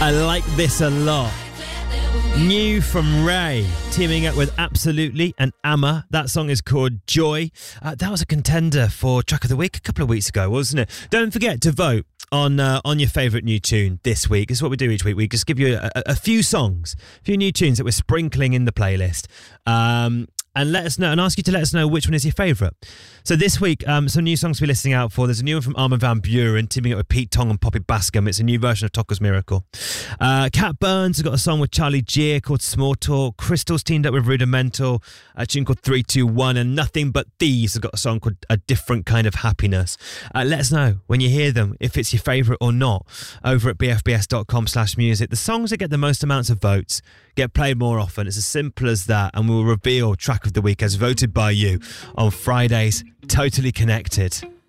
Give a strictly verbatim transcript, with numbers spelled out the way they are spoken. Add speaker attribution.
Speaker 1: I like this a lot. New from Ray, teaming up with Absolutely and Amma. That song is called Joy. Uh, that was a contender for Track of the Week a couple of weeks ago, wasn't it? Don't forget to vote on uh, on your favourite new tune this week. This is what we do each week. We just give you a, a, a few songs, a few new tunes that we're sprinkling in the playlist. Um... And let us know, and ask you to let us know which one is your favourite. So this week, um, some new songs to be listening out for. There's a new one from Armin van Buuren, teaming up with Pete Tong and Poppy Bascom. It's a new version of Tocco's Miracle. Uh, Cat Burns has got a song with Charlie Gear called Small Talk. Crystal's teamed up with Rudimental, a tune called three two one. And Nothing But These has got a song called A Different Kind of Happiness. Uh, let us know when you hear them, if it's your favourite or not, over at bfbs.com slash music. The songs that get the most amounts of votes get played more often. It's as simple as that, and we'll reveal Track of the Week as voted by you on Friday's Totally Connected.